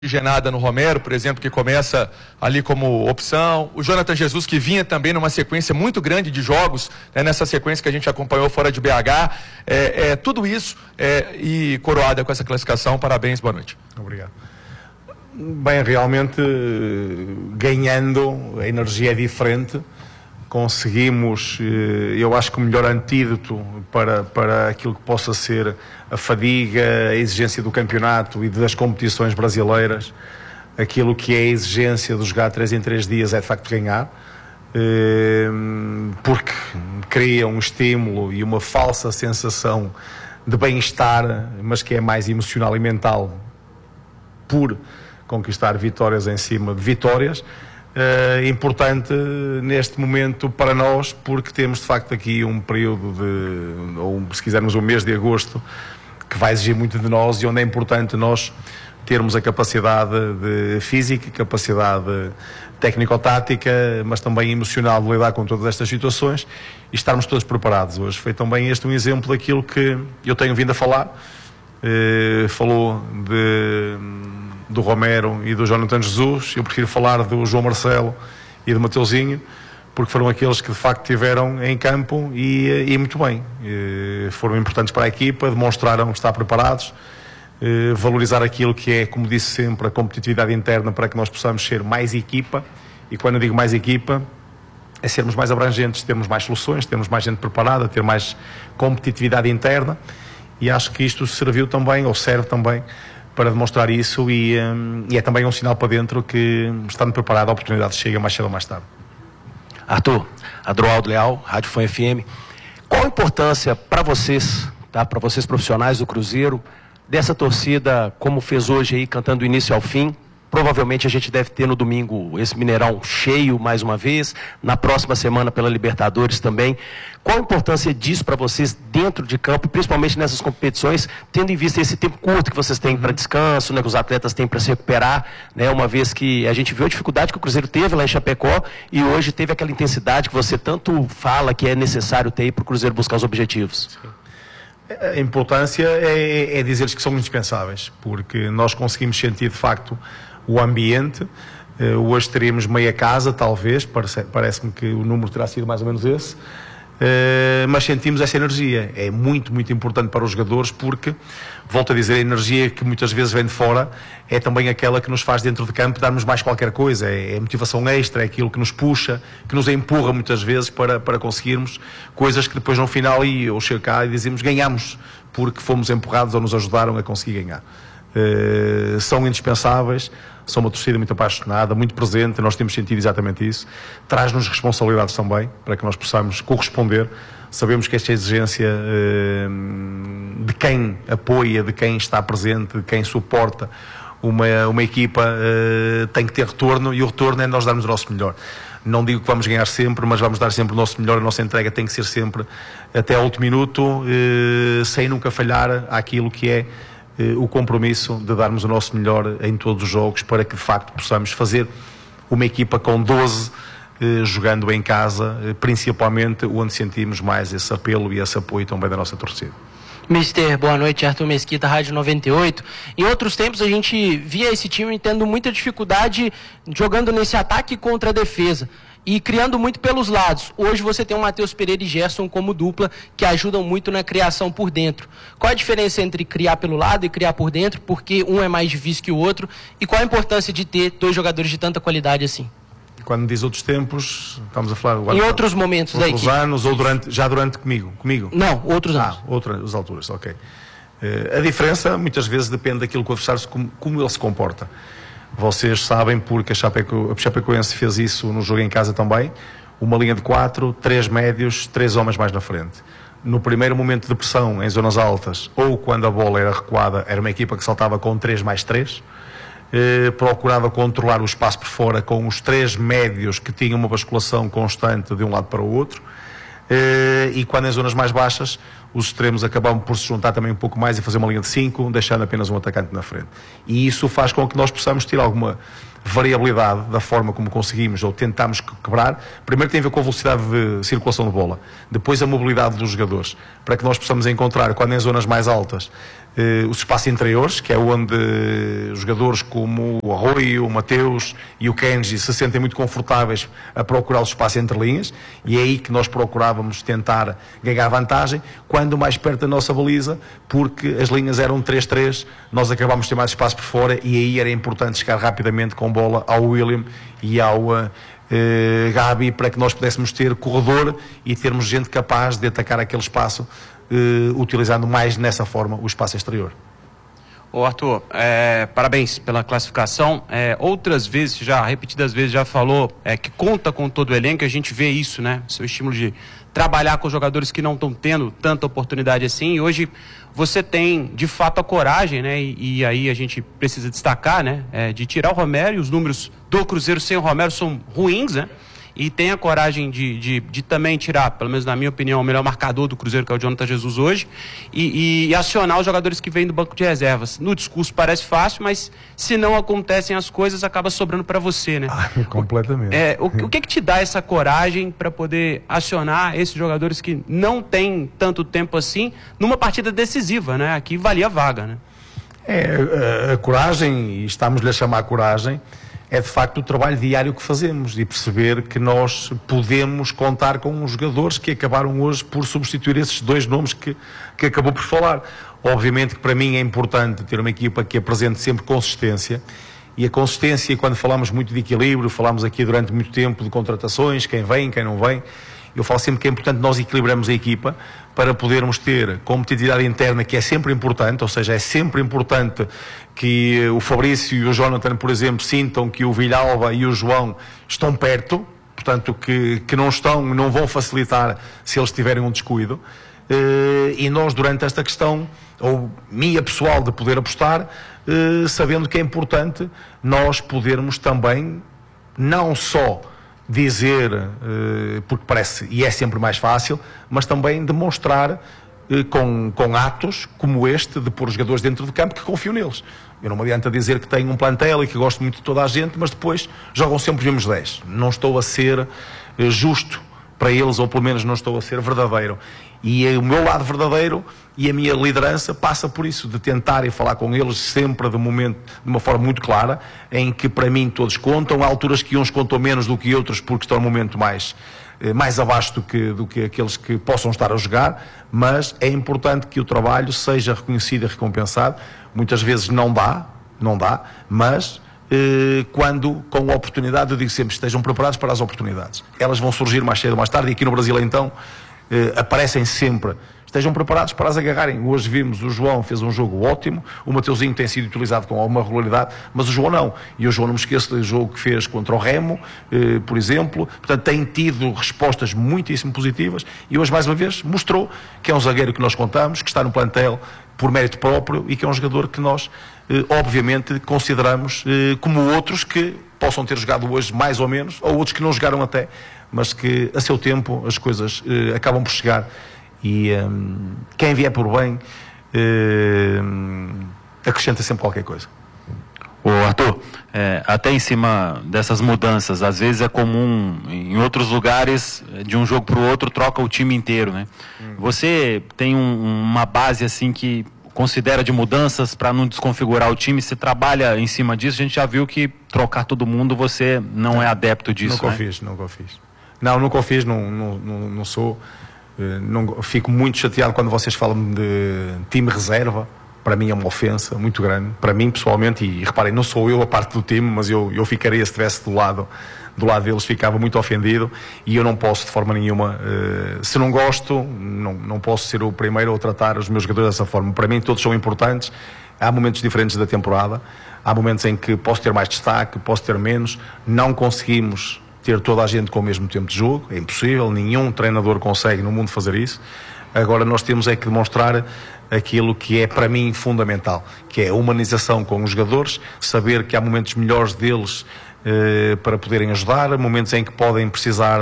oxigenada no Romero, por exemplo, que começa ali como opção, o Jonathan Jesus, que vinha também numa sequência muito grande de jogos, né, nessa sequência que a gente acompanhou fora de BH, tudo isso e coroada com essa classificação. Parabéns, boa noite. Obrigado. Bem, realmente ganhando, a energia é diferente, conseguimos, eu acho que o melhor antídoto para aquilo que possa ser a fadiga, a exigência do campeonato e das competições brasileiras, aquilo que é a exigência de jogar 3 em 3 dias é de facto ganhar, porque cria um estímulo e uma falsa sensação de bem-estar, mas que é mais emocional e mental, por conquistar vitórias em cima de vitórias. Importante neste momento para nós, porque temos de facto aqui um período ou se quisermos o mês de agosto, que vai exigir muito de nós e onde é importante nós termos a capacidade física, capacidade técnico-tática, mas também emocional de lidar com todas estas situações e estarmos todos preparados. Hoje foi também este um exemplo daquilo que eu tenho vindo a falar. Falou do Romero e do Jonathan Jesus, eu prefiro falar do João Marcelo e do Mateuzinho, porque foram aqueles que de facto estiveram em campo e muito bem, foram importantes para a equipa, demonstraram estar preparados, valorizar aquilo que é, como disse sempre, a competitividade interna para que nós possamos ser mais equipa, e quando eu digo mais equipa é sermos mais abrangentes, termos mais soluções, termos mais gente preparada, ter mais competitividade interna, e acho que isto serviu também, ou serve também, para demonstrar isso e é também um sinal para dentro que, estando preparado, a oportunidade chega mais cedo ou mais tarde. Arthur, Adroaldo Leal, Rádio Fã FM. Qual a importância para vocês, tá? Para vocês profissionais do Cruzeiro, dessa torcida, como fez hoje aí, cantando do início ao fim? Provavelmente a gente deve ter no domingo esse Mineirão cheio mais uma vez, na próxima semana pela Libertadores também. Qual a importância disso para vocês dentro de campo, principalmente nessas competições, tendo em vista esse tempo curto que vocês têm para descanso, né, que os atletas têm para se recuperar, né, uma vez que a gente viu a dificuldade que o Cruzeiro teve lá em Chapecó e hoje teve aquela intensidade que você tanto fala que é necessário ter para o Cruzeiro buscar os objetivos? A importância é dizer-lhes que são indispensáveis, porque nós conseguimos sentir de facto o ambiente. Hoje teríamos meia casa, talvez, parece-me que o número terá sido mais ou menos esse, mas sentimos essa energia. É muito, muito importante para os jogadores, porque, volto a dizer, a energia que muitas vezes vem de fora é também aquela que nos faz dentro de campo darmos mais qualquer coisa, é motivação extra, é aquilo que nos puxa, que nos empurra muitas vezes para conseguirmos coisas que depois no final eu chego cá e dizemos ganhamos, porque fomos empurrados ou nos ajudaram a conseguir ganhar. São indispensáveis, são uma torcida muito apaixonada, muito presente, nós temos sentido exatamente isso, traz-nos responsabilidades também, para que nós possamos corresponder. Sabemos que esta exigência de quem apoia, de quem está presente, de quem suporta uma equipa tem que ter retorno, e o retorno é nós darmos o nosso melhor. Não digo que vamos ganhar sempre, mas vamos dar sempre o nosso melhor. A nossa entrega tem que ser sempre até ao último minuto, sem nunca falhar àquilo que é o compromisso de darmos o nosso melhor em todos os jogos, para que de facto possamos fazer uma equipa com 12 jogando em casa, principalmente onde sentimos mais esse apelo e esse apoio também da nossa torcida. Mister, boa noite, Arthur Mesquita, Rádio 98. Em outros tempos a gente via esse time tendo muita dificuldade jogando nesse ataque contra a defesa e criando muito pelos lados. Hoje você tem o Matheus Pereira e Gerson como dupla, que ajudam muito na criação por dentro. Qual a diferença entre criar pelo lado e criar por dentro? Porque um é mais difícil que o outro. E qual a importância de ter dois jogadores de tanta qualidade assim? Quando diz outros tempos, estamos a falar... Em outros momentos da equipe. Outros anos ou já durante comigo? Não, outros anos. Outras alturas, ok. A diferença muitas vezes depende daquilo que o adversário, como ele se comporta. Vocês sabem, porque a Chapecoense fez isso no jogo em casa também, uma linha de 4, 3 médios, 3 homens mais na frente. No primeiro momento de pressão em zonas altas, ou quando a bola era recuada, era uma equipa que saltava com 3 mais 3, procurava controlar o espaço por fora com os 3 médios que tinham uma basculação constante de um lado para o outro, e quando em zonas mais baixas os extremos acabam por se juntar também um pouco mais e fazer uma linha de 5, deixando apenas um atacante na frente. E isso faz com que nós possamos ter alguma variabilidade da forma como conseguimos ou tentamos quebrar. Primeiro tem a ver com a velocidade de circulação de bola, depois a mobilidade dos jogadores, para que nós possamos encontrar, quando em zonas mais altas os espaços interiores, que é onde jogadores como o Arroio, o Mateus e o Kenji se sentem muito confortáveis a procurar os espaços entre linhas, e é aí que nós procurávamos tentar ganhar vantagem, quando mais perto da nossa baliza, porque as linhas eram 3-3, nós acabámos de ter mais espaço por fora, e aí era importante chegar rapidamente com bola ao William e ao Gabi, para que nós pudéssemos ter corredor e termos gente capaz de atacar aquele espaço, utilizando mais nessa forma o espaço exterior. Ô Arthur, parabéns pela classificação. Outras vezes, repetidas vezes, já falou que conta com todo o elenco, a gente vê isso, né? Seu estímulo de trabalhar com jogadores que não estão tendo tanta oportunidade assim, e hoje você tem, de fato, a coragem, né? E aí a gente precisa destacar, né? De tirar o Romero, e os números do Cruzeiro sem o Romero são ruins, né? E tem a coragem de também tirar, pelo menos na minha opinião, o melhor marcador do Cruzeiro, que é o Jonathan Jesus hoje, e acionar os jogadores que vêm do banco de reservas. No discurso parece fácil, mas se não acontecem as coisas, acaba sobrando para você, né? Completamente. O que te dá essa coragem para poder acionar esses jogadores que não têm tanto tempo assim, numa partida decisiva, né? Aqui valia a vaga, né? A coragem, e estamos-lhe a chamar coragem, é de facto o trabalho diário que fazemos, e perceber que nós podemos contar com os jogadores que acabaram hoje por substituir esses dois nomes que acabou por falar. Obviamente que para mim é importante ter uma equipa que apresente sempre consistência, e a consistência, quando falamos muito de equilíbrio, falamos aqui durante muito tempo de contratações, quem vem, quem não vem, eu falo sempre que é importante nós equilibrarmos a equipa para podermos ter competitividade interna, que é sempre importante, ou seja, é sempre importante que o Fabrício e o Jonathan, por exemplo, sintam que o Villalba e o João estão perto, portanto que não vão facilitar se eles tiverem um descuido, e nós durante esta questão, ou minha pessoal, de poder apostar, sabendo que é importante nós podermos também, não só dizer, porque parece, e é sempre mais fácil, mas também demonstrar com atos como este, de pôr os jogadores dentro do campo, que confio neles. Eu não me adianta dizer que tenho um plantel e que gosto muito de toda a gente, mas depois jogam sempre os mesmos 10. Não estou a ser justo para eles, ou pelo menos não estou a ser verdadeiro. E o meu lado verdadeiro e a minha liderança passa por isso, de tentar e falar com eles sempre de uma forma muito clara, em que para mim todos contam. Há alturas que uns contam menos do que outros, porque estão num momento mais abaixo do que aqueles que possam estar a jogar, mas é importante que o trabalho seja reconhecido e recompensado. Muitas vezes não dá, mas quando com a oportunidade, eu digo sempre, estejam preparados para as oportunidades. Elas vão surgir mais cedo ou mais tarde, e aqui no Brasil então aparecem sempre. Estejam preparados para as agarrarem. Hoje vimos o João fez um jogo ótimo, o Mateuzinho tem sido utilizado com alguma regularidade, mas o João não. E o João, não me esqueço do jogo que fez contra o Remo, por exemplo. Portanto, tem tido respostas muitíssimo positivas, e hoje mais uma vez mostrou que é um zagueiro que nós contamos, que está no plantel por mérito próprio, e que é um jogador que nós obviamente consideramos como outros que possam ter jogado hoje mais ou menos, ou outros que não jogaram até, mas que a seu tempo as coisas acabam por chegar, e quem vier por bem acrescenta sempre qualquer coisa. Ô Arthur, até em cima dessas mudanças, às vezes é comum em outros lugares, de um jogo para o outro, troca o time inteiro, né? Você tem uma base assim que considera de mudanças para não desconfigurar o time? Você trabalha em cima disso? A gente já viu que trocar todo mundo, você não é adepto disso, Nunca fiz. Não, nunca fiz, não sou. Fico muito chateado quando vocês falam de time reserva. Para mim é uma ofensa muito grande, para mim pessoalmente, e reparem, não sou eu a parte do time, mas eu ficaria, se estivesse do lado deles, ficava muito ofendido, e eu não posso de forma nenhuma, se não gosto, não posso ser o primeiro a tratar os meus jogadores dessa forma. Para mim todos são importantes, há momentos diferentes da temporada, há momentos em que posso ter mais destaque, posso ter menos, não conseguimos ter toda a gente com o mesmo tempo de jogo, é impossível, nenhum treinador consegue no mundo fazer isso. Agora nós temos é que demonstrar aquilo que é para mim fundamental, que é a humanização com os jogadores, saber que há momentos melhores deles para poderem ajudar, momentos em que podem precisar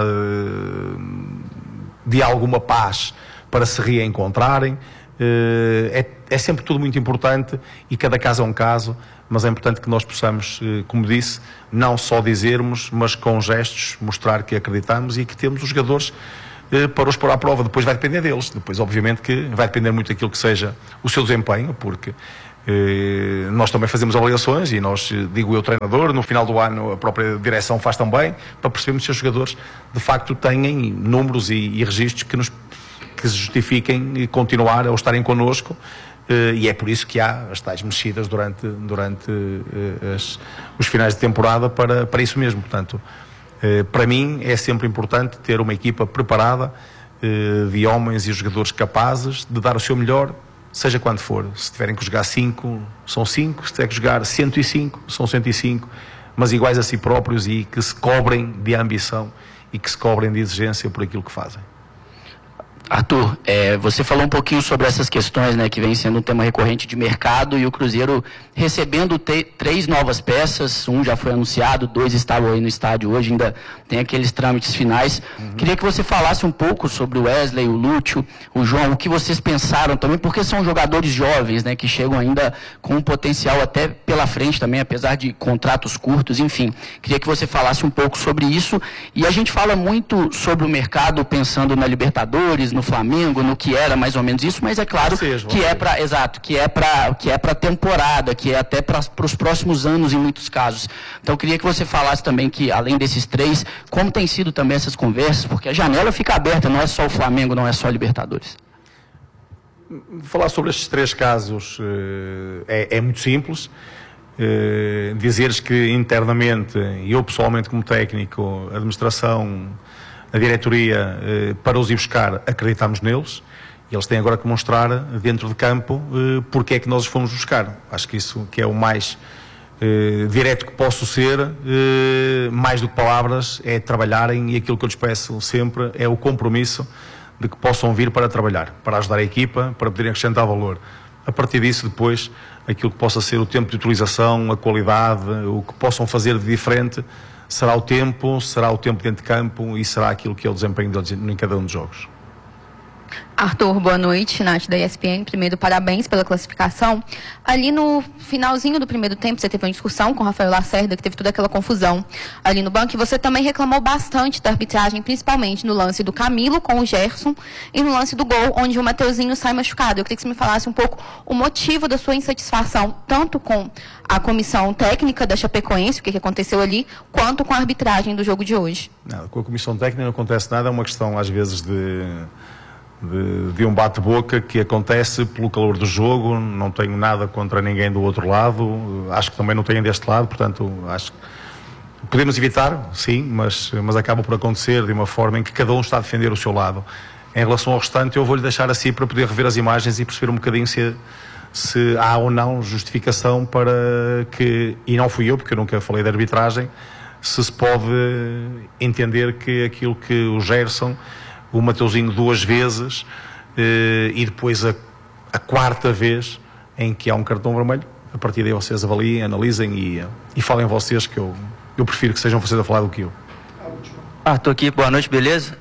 de alguma paz para se reencontrarem. É sempre tudo muito importante, e cada caso é um caso, mas é importante que nós possamos, como disse, não só dizermos, mas com gestos mostrar que acreditamos e que temos os jogadores para os pôr à prova. Depois vai depender deles. Depois, obviamente, que vai depender muito daquilo que seja o seu desempenho, porque nós também fazemos avaliações e nós, digo eu, treinador, no final do ano a própria direção faz também, para percebermos se os jogadores de facto têm números e registros que se justifiquem continuar ou estarem connosco, e é por isso que há as tais mexidas durante os finais de temporada para isso mesmo. Portanto, para mim é sempre importante ter uma equipa preparada de homens e jogadores capazes de dar o seu melhor, seja quando for. Se tiverem que jogar 5, são 5. Se tiver que jogar 105, são 105, mas iguais a si próprios e que se cobrem de ambição e que se cobrem de exigência por aquilo que fazem. Arthur, você falou um pouquinho sobre essas questões, né, que vem sendo um tema recorrente de mercado, e o Cruzeiro recebendo 3 novas peças, um já foi anunciado, 2 estavam aí no estádio hoje, ainda tem aqueles trâmites finais. Queria que você falasse um pouco sobre o Wesley, o Lúcio, o João, o que vocês pensaram também, porque são jogadores jovens, né, que chegam ainda com um potencial até pela frente também, apesar de contratos curtos, enfim. Queria que você falasse um pouco sobre isso, e a gente fala muito sobre o mercado pensando na Libertadores, no Flamengo, no que era mais ou menos isso, mas é claro que é para, exato, que é para temporada, que é até para os próximos anos em muitos casos. Então eu queria que você falasse também que, além desses 3, como tem sido também essas conversas, porque a janela fica aberta, não é só o Flamengo, não é só a Libertadores. Falar sobre estes 3 casos é muito simples. Dizeres que internamente, e eu pessoalmente como técnico, a administração, a diretoria, para os ir buscar, acreditamos neles, e eles têm agora que mostrar dentro de campo porque é que nós os fomos buscar. Acho que isso que é o mais direto que posso ser, mais do que palavras, é trabalharem, e aquilo que eu lhes peço sempre é o compromisso de que possam vir para trabalhar, para ajudar a equipa, para poderem acrescentar valor. A partir disso, depois, aquilo que possa ser o tempo de utilização, a qualidade, o que possam fazer de diferente, será o tempo dentro de campo, e será aquilo que é o desempenho deles em cada um dos jogos. Arthur, boa noite, Nath da ESPN. Primeiro, parabéns pela classificação. Ali no finalzinho do primeiro tempo, você teve uma discussão com o Rafael Lacerda, que teve toda aquela confusão ali no banco, e você também reclamou bastante da arbitragem, principalmente no lance do Camilo com o Gerson e no lance do gol, onde o Mateuzinho sai machucado. Eu queria que você me falasse um pouco o motivo da sua insatisfação, tanto com a comissão técnica da Chapecoense, o que aconteceu ali, quanto com a arbitragem do jogo de hoje. Nada, com a comissão técnica não acontece nada, é uma questão às vezes de um bate-boca que acontece pelo calor do jogo. Não tenho nada contra ninguém do outro lado, acho que também não tenho deste lado, portanto acho que podemos evitar, sim, mas acaba por acontecer de uma forma em que cada um está a defender o seu lado. Em relação ao restante, eu vou-lhe deixar assim para poder rever as imagens e perceber um bocadinho se há ou não justificação para que, e não fui eu porque eu nunca falei de arbitragem, se pode entender que aquilo que o Gerson, o Mateuzinho 2 vezes, e depois a 4ª vez em que há um cartão vermelho, a partir daí vocês avaliem, analisem e falem vocês, que eu prefiro que sejam vocês a falar do que eu. Estou aqui, boa noite, beleza?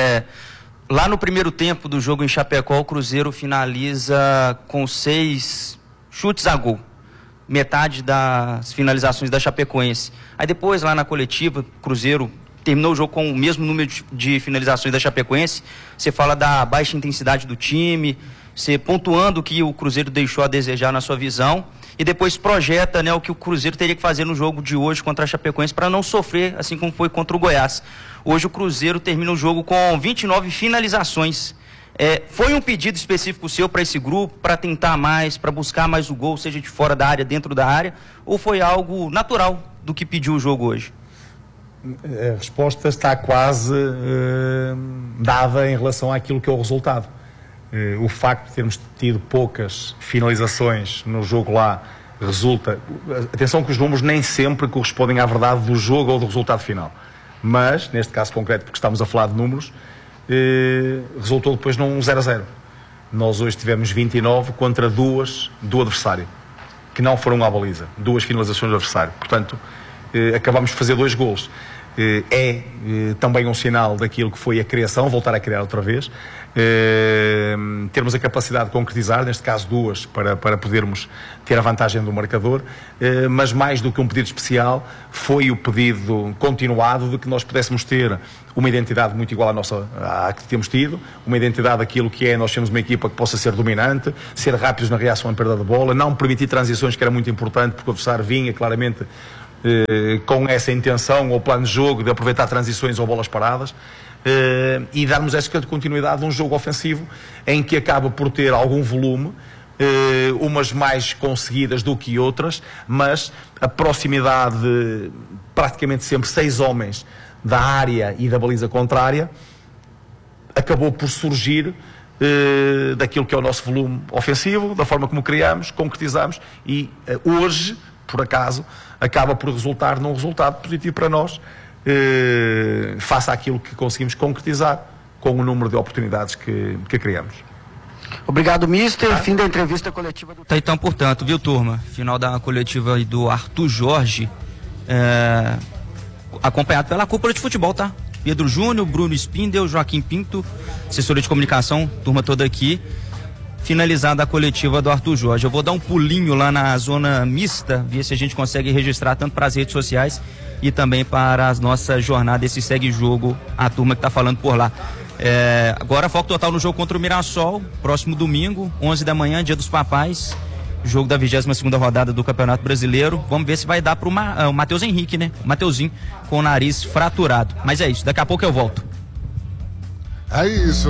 Lá no primeiro tempo do jogo em Chapecó, o Cruzeiro finaliza com 6 chutes a gol, metade das finalizações da Chapecoense. Aí depois, lá na coletiva, o Cruzeiro terminou o jogo com o mesmo número de finalizações da Chapecoense. Você fala da baixa intensidade do time, você pontuando o que o Cruzeiro deixou a desejar na sua visão, e depois projeta, né, o que o Cruzeiro teria que fazer no jogo de hoje contra a Chapecoense para não sofrer, assim como foi contra o Goiás. Hoje o Cruzeiro termina o jogo com 29 finalizações. Foi um pedido específico seu para esse grupo, para tentar mais, para buscar mais o gol, seja de fora da área, dentro da área, ou foi algo natural do que pediu o jogo hoje? A resposta está quase dada em relação àquilo que é o resultado. O facto de termos tido poucas finalizações no jogo lá resulta... Atenção que os números nem sempre correspondem à verdade do jogo ou do resultado final. Mas, neste caso concreto, porque estamos a falar de números, resultou depois num 0-0. Nós hoje tivemos 29 contra 2 do adversário, que não foram à baliza. 2 finalizações do adversário. Portanto, acabámos de fazer 2 golos. também um sinal daquilo que foi a criação, voltar a criar outra vez, termos a capacidade de concretizar, neste caso 2, para podermos ter a vantagem do marcador, mas mais do que um pedido especial, foi o pedido continuado de que nós pudéssemos ter uma identidade muito igual à que temos tido, uma identidade daquilo que nós temos uma equipa que possa ser dominante, ser rápidos na reação à perda de bola, não permitir transições, que era muito importante, porque o adversário vinha claramente com essa intenção ou plano de jogo de aproveitar transições ou bolas paradas, e darmos essa continuidade de um jogo ofensivo em que acaba por ter algum volume, umas mais conseguidas do que outras, mas a proximidade de praticamente sempre 6 homens da área e da baliza contrária acabou por surgir daquilo que é o nosso volume ofensivo, da forma como criamos, concretizamos, e hoje, por acaso, acaba por resultar num resultado positivo para nós, face àquilo que conseguimos concretizar com o número de oportunidades que criamos. Obrigado, mister. Fim da entrevista coletiva do... Tá, então, portanto, viu, turma? Final da coletiva do Arthur Jorge, acompanhado pela cúpula de futebol, tá? Pedro Júnior, Bruno Spindel, Joaquim Pinto, assessoria de comunicação, turma toda aqui. Finalizada a coletiva do Arthur Jorge. Eu vou dar um pulinho lá na zona mista, ver se a gente consegue registrar tanto para as redes sociais e também para a nossa jornada, esse segue-jogo, a turma que está falando por lá. Agora foco total no jogo contra o Mirassol, próximo domingo, 11 da manhã, dia dos papais, jogo da 22ª rodada do Campeonato Brasileiro. Vamos ver se vai dar para o Matheus Henrique, né? O Mateuzinho com o nariz fraturado. Mas é isso, daqui a pouco eu volto. É isso,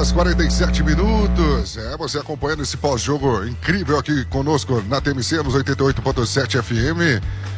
9h47. Você acompanhando esse pós-jogo incrível aqui conosco na TMC, nos 88.7 FM.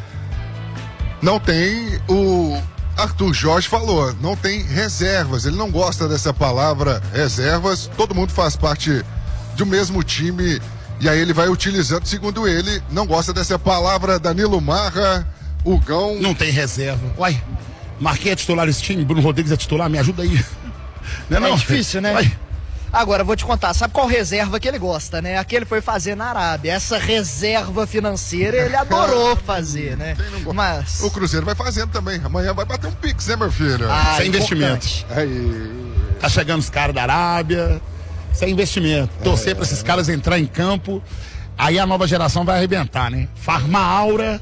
Não tem, o Arthur Jorge falou, não tem reservas. Ele não gosta dessa palavra reservas. Todo mundo faz parte do mesmo time e aí ele vai utilizando, segundo ele, não gosta dessa palavra. Danilo Marra, Hugão. Não tem reserva. Uai, Marquinhos é titular desse time, Bruno Rodrigues é titular, me ajuda aí. Não é difícil, né? Vai. Agora, vou te contar, sabe qual reserva que ele gosta, né? A que ele foi fazer na Arábia. Essa reserva financeira ele adorou fazer, né? Mas... O Cruzeiro vai fazendo também. Amanhã vai bater um pix, né, meu filho? Isso é investimento. Tá chegando os caras da Arábia. Isso é investimento. Torcer pra esses caras entrar em campo. Aí a nova geração vai arrebentar, né? Farmaura.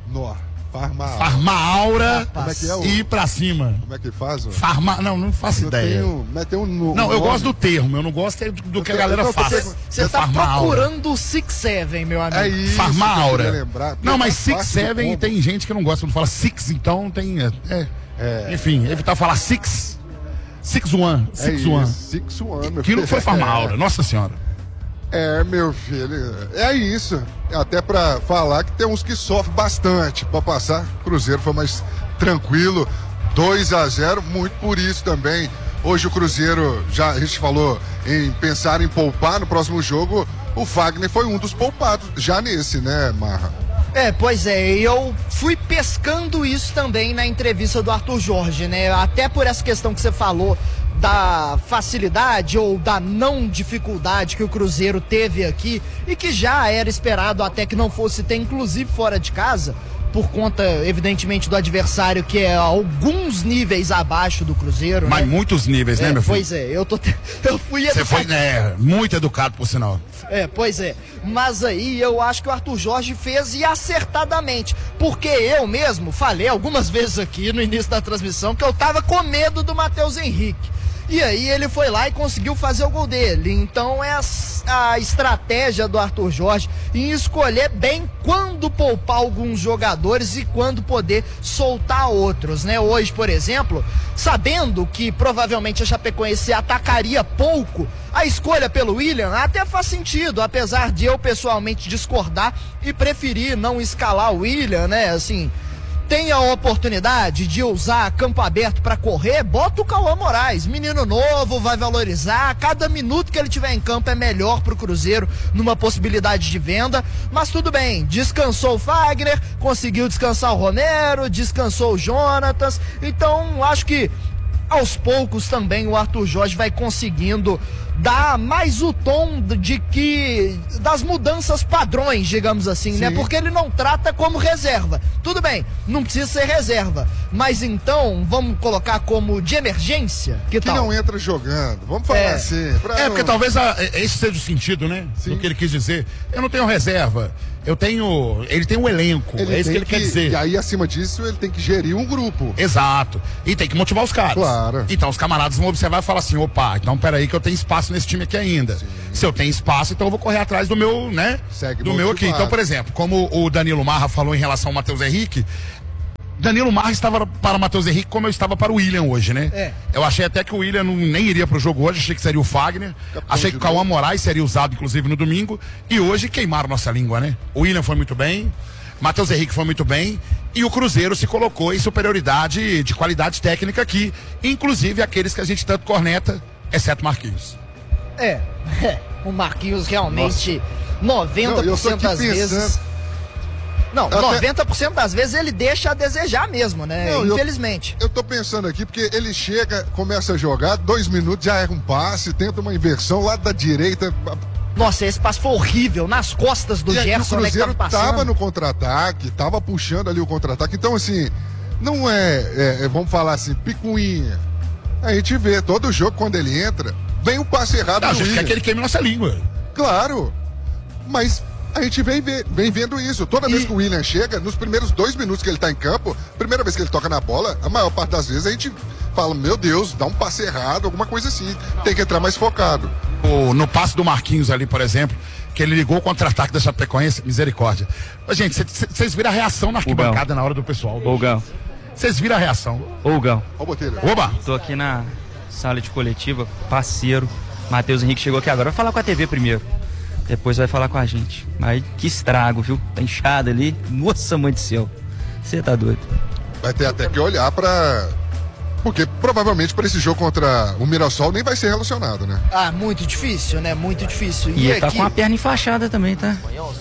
Farmaura e ir pra cima. Como é que faz? Não faço ideia. Não, eu gosto do termo, eu não gosto do que a galera faz. Você tá procurando o 6-7, meu amigo. É isso. Farmaura. Não, mas 6-7 tem gente que não gosta quando fala 6, então tem. Enfim, evitar falar 6. 6-1. 6-1. Aquilo foi Farmaura, nossa senhora. Meu filho, é isso. Até pra falar que tem uns que sofrem bastante pra passar. Cruzeiro foi mais tranquilo, 2-0, muito por isso também. Hoje o Cruzeiro, já a gente falou em pensar em poupar no próximo jogo. O Fagner foi um dos poupados já nesse, né, Marra? Pois é, eu fui pescando isso também na entrevista do Arthur Jorge, né? Até por essa questão que você falou da facilidade ou da não dificuldade que o Cruzeiro teve aqui e que já era esperado até que não fosse ter, inclusive fora de casa, por conta, evidentemente, do adversário que é alguns níveis abaixo do Cruzeiro. Mas né? Muitos níveis, né, meu filho? Pois é, eu fui educado. Você foi, muito educado, por sinal. Pois é. Mas aí eu acho que o Arthur Jorge fez e acertadamente. Porque eu mesmo falei algumas vezes aqui no início da transmissão que eu tava com medo do Matheus Henrique. E aí ele foi lá e conseguiu fazer o gol dele. Então é a estratégia do Arthur Jorge em escolher bem quando poupar alguns jogadores e quando poder soltar outros, né? Hoje, por exemplo, sabendo que provavelmente a Chapecoense atacaria pouco, a escolha pelo William até faz sentido, apesar de eu pessoalmente discordar e preferir não escalar o William, né? Assim, tem a oportunidade de usar campo aberto para correr, bota o Cauã Moraes, menino novo, vai valorizar, cada minuto que ele tiver em campo é melhor pro Cruzeiro numa possibilidade de venda, mas tudo bem, descansou o Fagner, conseguiu descansar o Romero, descansou o Jonatas, então acho que aos poucos também o Arthur Jorge vai conseguindo dá mais o tom das mudanças padrões, digamos assim, né? Porque ele não trata como reserva. Tudo bem, não precisa ser reserva, mas então vamos colocar como de emergência, que tal? não entra jogando, vamos falar assim. Porque talvez esse seja o sentido, né? Do que ele quis dizer. Eu não tenho reserva, ele tem um elenco, é isso que ele quer dizer. E aí, acima disso, ele tem que gerir um grupo. Exato, e tem que motivar os caras. Claro. Então os camaradas vão observar e falar assim, opa, então peraí que eu tenho espaço nesse time aqui ainda. Sim. Se eu tenho espaço, então eu vou correr atrás do meu, né? Do meu aqui. Então, por exemplo, como o Danilo Marra falou em relação ao Matheus Henrique, Danilo Marra estava para o Matheus Henrique como eu estava para o William hoje, né? Eu achei até que o William nem iria para o jogo hoje, achei que seria o Fagner, achei que o Cauã Moraes seria usado inclusive no domingo, e hoje queimaram nossa língua, né? O William foi muito bem, Matheus Henrique foi muito bem, e o Cruzeiro se colocou em superioridade de qualidade técnica aqui, inclusive aqueles que a gente tanto corneta, exceto Marquinhos. O Marquinhos realmente 90% das vezes... Não, 90% das vezes ele deixa a desejar mesmo, né? Infelizmente. Eu tô pensando aqui, porque ele chega, começa a jogar, 2 minutos, já erra um passe, tenta uma inversão lá da direita. Nossa, esse passe foi horrível, nas costas do Gerson, o Cruzeiro né, que tava no contra-ataque, tava puxando ali o contra-ataque. Então, assim, não vamos falar assim, picuinha. A gente vê, todo jogo, quando ele entra, vem um passe errado. A gente quer que ele queime nossa língua. Claro, mas... A gente vem vendo isso. Toda vez que o William chega, nos primeiros 2 minutos que ele tá em campo, primeira vez que ele toca na bola, a maior parte das vezes a gente fala, meu Deus, dá um passe errado, alguma coisa assim. Tem que entrar mais focado. No passe do Marquinhos ali, por exemplo, que ele ligou o contra-ataque da Chapecoense, misericórdia. Mas, gente, vocês viram a reação na arquibancada na hora do pessoal. Vocês viram a reação. Gão. Oba! Tô aqui na sala de coletiva, parceiro. Matheus Henrique chegou aqui agora. Vai falar com a TV primeiro. Depois vai falar com a gente. Mas que estrago, viu? Tá inchado ali. Nossa, mãe do céu. Você tá doido. Vai ter até que olhar pra... Porque provavelmente para esse jogo contra o Mirassol nem vai ser relacionado, né? Muito difícil, né? Muito difícil. E ele tá com a perna enfaixada também, tá?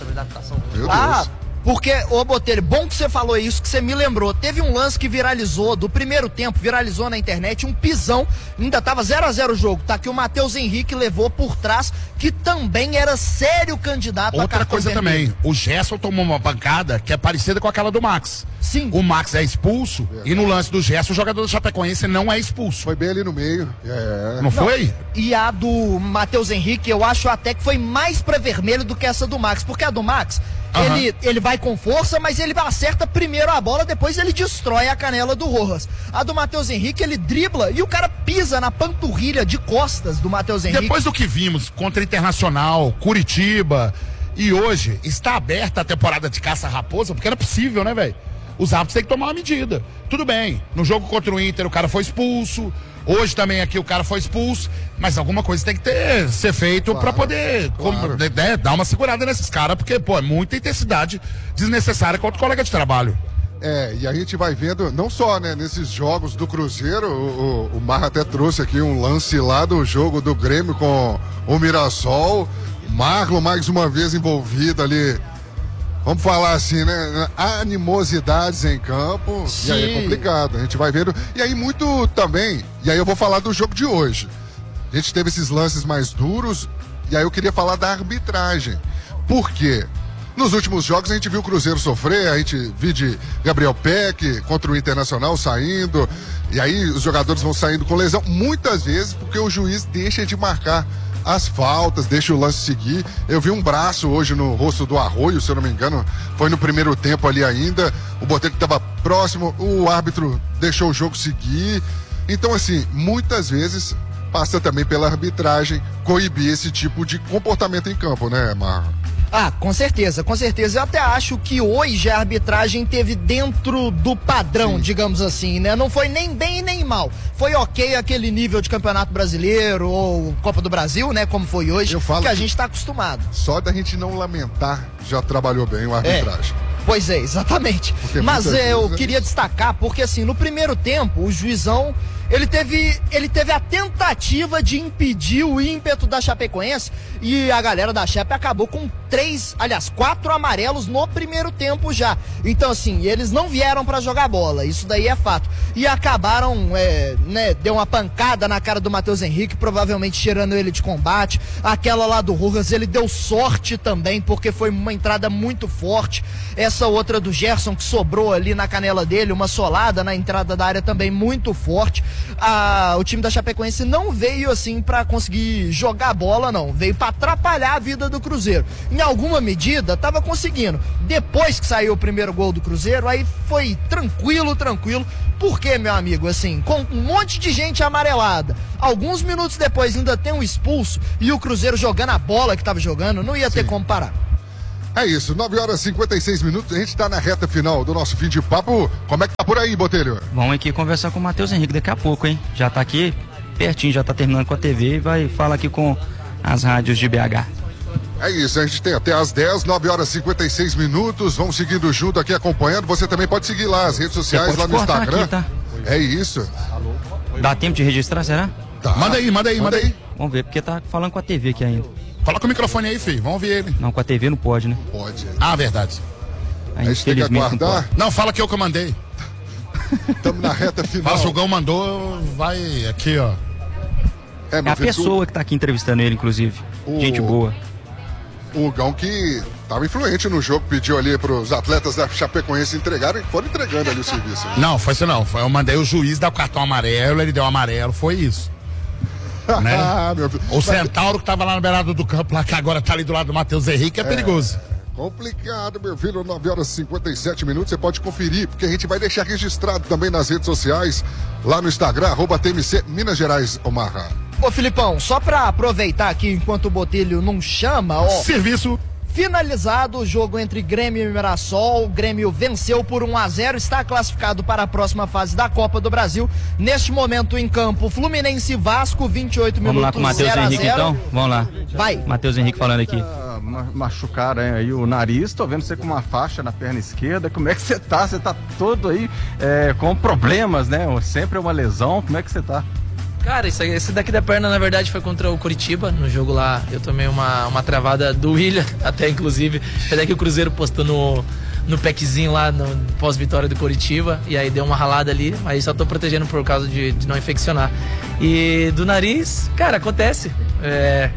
Meu Deus. Porque, Botelho, bom que você falou isso, que você me lembrou. Teve um lance que viralizou do primeiro tempo, viralizou na internet, um pisão, ainda tava 0-0 o jogo, tá? Que o Matheus Henrique levou por trás, que também era sério candidato a cartão coisa vermelho. também, o Gerson tomou uma pancada que é parecida com aquela do Max. Sim. O Max é expulso e no lance do Gerson o jogador do Chapecoense não é expulso. Foi bem ali no meio. Não foi? E a do Matheus Henrique, eu acho até que foi mais pra vermelho do que essa do Max, porque a do Max... Ele vai com força, mas ele acerta primeiro a bola, depois ele destrói a canela do Rojas. A do Matheus Henrique, ele dribla e o cara pisa na panturrilha de costas do Matheus Henrique. Depois do que vimos contra Internacional, Curitiba, e hoje está aberta a temporada de caça-raposa, porque era possível, né, velho? Os árbitros têm que tomar uma medida. Tudo bem, no jogo contra o Inter o cara foi expulso, hoje também aqui o cara foi expulso, mas alguma coisa tem que ser feito para poder dar uma segurada nesses caras, porque, é muita intensidade desnecessária contra o colega de trabalho. E a gente vai vendo, não só, né, nesses jogos do Cruzeiro, o Marra até trouxe aqui um lance lá do jogo do Grêmio com o Mirassol, Marlon mais uma vez envolvido ali. Vamos falar assim, né? Animosidades em campo. Sim. E aí é complicado. A gente vai vendo. E aí muito também. E aí eu vou falar do jogo de hoje. A gente teve esses lances mais duros. E aí eu queria falar da arbitragem. Por quê? Nos últimos jogos a gente viu o Cruzeiro sofrer. A gente viu de Gabriel Peck contra o Internacional saindo. E aí os jogadores vão saindo com lesão. Muitas vezes porque o juiz deixa de marcar as faltas, deixa o lance seguir. Eu vi um braço hoje no rosto do Arroio, se eu não me engano, foi no primeiro tempo ali ainda. O Botelho estava próximo, o árbitro deixou o jogo seguir. Então, assim, muitas vezes passa também pela arbitragem coibir esse tipo de comportamento em campo, né, Marra? Com certeza, com certeza. Eu até acho que hoje a arbitragem teve dentro do padrão, digamos assim, né? Não foi nem bem nem mal. Foi ok aquele nível de Campeonato Brasileiro ou Copa do Brasil, né? Como foi hoje, que a gente tá acostumado. Só da gente não lamentar, já trabalhou bem a arbitragem. Pois é, exatamente. Mas eu queria destacar, porque assim, no primeiro tempo, o juizão, Ele teve a tentativa de impedir o ímpeto da Chapecoense e a galera da Chape acabou com 4 amarelos no primeiro tempo já. Então, assim, eles não vieram pra jogar bola, isso daí é fato. E acabaram, deu uma pancada na cara do Matheus Henrique, provavelmente tirando ele de combate. Aquela lá do Rojas, ele deu sorte também, porque foi uma entrada muito forte. Essa outra do Gerson, que sobrou ali na canela dele, uma solada na entrada da área também muito forte. O time da Chapecoense não veio assim pra conseguir jogar bola, não. Veio pra atrapalhar a vida do Cruzeiro. Em alguma medida, tava conseguindo. Depois que saiu o primeiro gol do Cruzeiro, aí foi tranquilo. Porque, meu amigo, assim, com um monte de gente amarelada, alguns minutos depois ainda tem um expulso e o Cruzeiro jogando a bola que tava jogando, não ia ter como parar. É isso, 9 horas e 56 minutos, a gente tá na reta final do nosso fim de papo. Como é que tá por aí, Botelho? Vamos aqui conversar com o Matheus Henrique daqui a pouco, hein? Já tá aqui pertinho, já tá terminando com a TV e vai falar aqui com as rádios de BH. É isso, a gente tem até às 10, 9 horas e 56 minutos. Vamos seguindo junto aqui, acompanhando. Você também pode seguir lá as redes sociais, lá no Instagram. Aqui, tá? É isso. Dá tempo de registrar, será? Tá. Manda aí. Vamos ver, porque tá falando com a TV aqui ainda. Coloca o microfone aí, filho. Vamos ver ele. Não, com a TV não pode, né? Pode. Ah, verdade. A gente tem que aguardar. Não, fala que eu mandei. Estamos na reta final. Fala, se o Gão mandou, vai aqui, ó. É a pessoa que tá aqui entrevistando ele, inclusive. Gente boa. O Gão que estava influente no jogo, pediu ali para os atletas da Chapecoense entregarem, foram entregando ali o serviço. Não, foi isso não. Eu mandei o juiz dar o cartão amarelo, ele deu amarelo, foi isso. Né? O Centauro que tava lá na beirada do campo, lá que agora tá ali do lado do Matheus Henrique, é perigoso. Complicado, meu filho, 9 horas e 57 minutos, você pode conferir, porque a gente vai deixar registrado também nas redes sociais, lá no Instagram, @TMC Minas Gerais, Omarra. Ô Filipão, só pra aproveitar aqui enquanto o Botelho não chama, ó. Serviço. Finalizado o jogo entre Grêmio e Mirassol, o Grêmio venceu por 1-0, está classificado para a próxima fase da Copa do Brasil. Neste momento em campo, Fluminense e Vasco, 28 minutos. Vamos lá com o Matheus Henrique então? Vamos lá. Vai. Matheus Henrique falando aqui. Machucaram aí o nariz, tô vendo você com uma faixa na perna esquerda. Como é que você tá? Você tá todo aí com problemas, né? Sempre é uma lesão, como é que você tá? Cara, esse daqui da perna, na verdade, foi contra o Coritiba. No jogo lá, eu tomei uma travada do William, até inclusive. Até que o Cruzeiro postou no packzinho lá, no pós-vitória do Coritiba. E aí deu uma ralada ali, mas só tô protegendo por causa de não infeccionar. E do nariz, cara, acontece. É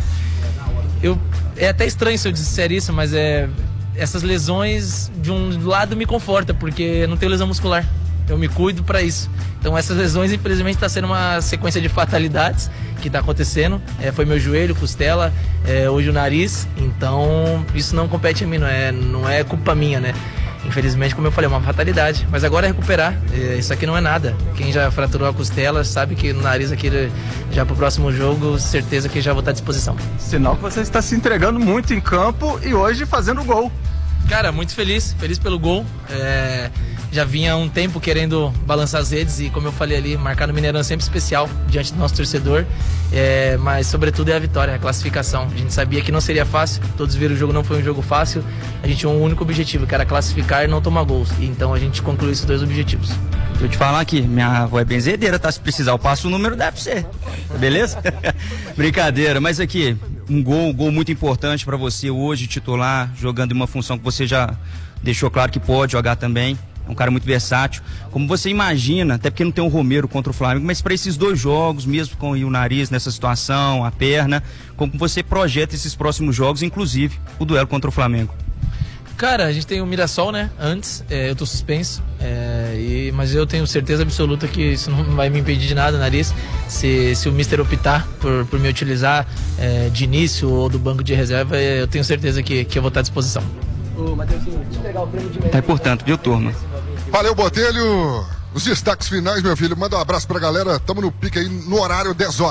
até estranho se eu disser isso, mas essas lesões, de um lado, me conforta, porque não tenho lesão muscular. Eu me cuido pra isso. Então essas lesões, infelizmente, tá sendo uma sequência de fatalidades que tá acontecendo. Foi meu joelho, costela, hoje o nariz. Então isso não compete a mim, não é culpa minha, né? Infelizmente, como eu falei, é uma fatalidade. Mas agora é recuperar. Isso aqui não é nada. Quem já fraturou a costela sabe que no nariz aqui, já pro próximo jogo, certeza que já vou estar à disposição. Sinal que você está se entregando muito em campo e hoje fazendo gol. Cara, muito feliz pelo gol. Já vinha há um tempo querendo balançar as redes e, como eu falei ali, marcar no Mineirão é sempre especial diante do nosso torcedor, mas sobretudo é a vitória, a classificação. A gente sabia que não seria fácil, todos viram o jogo, não foi um jogo fácil. A gente tinha um único objetivo, que era classificar e não tomar gols, e então a gente concluiu esses dois objetivos. Deixa eu te falar aqui, minha avó é benzedeira, tá? Se precisar eu passo o número, deve ser, beleza? Brincadeira, mas aqui, um gol muito importante para você hoje, titular, jogando em uma função que você já deixou claro que pode jogar também. É um cara muito versátil. Como você imagina, até porque não tem o Romero contra o Flamengo, mas para esses dois jogos, mesmo com o nariz nessa situação, a perna, como você projeta esses próximos jogos, inclusive o duelo contra o Flamengo? Cara, a gente tem o Mirassol, né? Antes, eu tô suspenso, mas eu tenho certeza absoluta que isso não vai me impedir de nada, nariz. Se o Mister optar por me utilizar de início ou do banco de reserva, eu tenho certeza que eu vou estar à disposição. Ô, Matheusinho, deixa eu pegar o prêmio de... Tá importante, viu, turma? Valeu, Botelho. Os destaques finais, meu filho. Manda um abraço pra galera. Tamo no pique aí no horário 10 horas.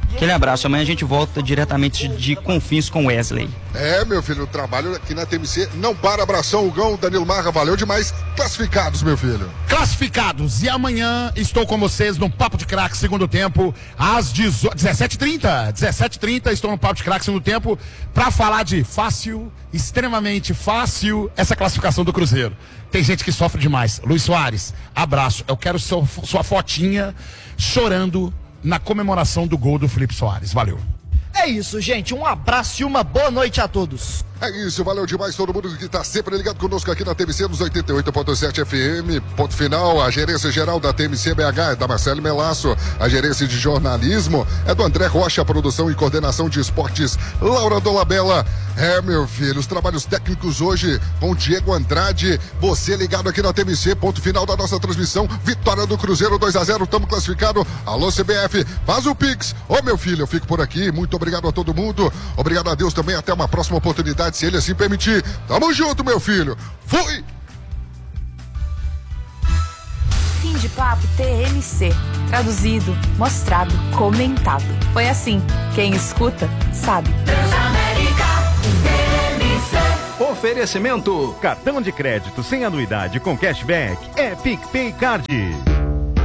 Aquele abraço. Amanhã a gente volta diretamente de Confins com Wesley. Meu filho, o trabalho aqui na TMC não para. Abração, Hugão, Danilo Marra, valeu demais. Classificados, meu filho. Classificados. E amanhã estou com vocês no Papo de Craque, segundo tempo, às 17h30. 17h30 estou no Papo de Craque, segundo tempo, para falar de fácil, extremamente fácil, essa classificação do Cruzeiro. Tem gente que sofre demais. Luiz Soares, abraço. Eu quero sua fotinha chorando na comemoração do gol do Felipe Soares. Valeu. É isso, gente. Um abraço e uma boa noite a todos. É isso, valeu demais todo mundo que está sempre ligado conosco aqui na TMC nos 88.7 FM. Ponto final, a gerência geral da TMC BH é da Marcelo Melasso, a gerência de jornalismo é do André Rocha, a produção e coordenação de esportes Laura Dolabella. Meu filho, os trabalhos técnicos hoje com Diego Andrade, você ligado aqui na TMC, ponto final da nossa transmissão, vitória do Cruzeiro 2-0, estamos classificados. Alô CBF, faz o Pix. Meu filho, eu fico por aqui, muito obrigado a todo mundo, obrigado a Deus também, até uma próxima oportunidade, se ele assim permitir. Tamo junto, meu filho. Fui! Fim de papo TMC. Traduzido, mostrado, comentado. Foi assim. Quem escuta, sabe. Transamérica TMC. Oferecimento. Cartão de crédito sem anuidade com cashback é PicPay Card.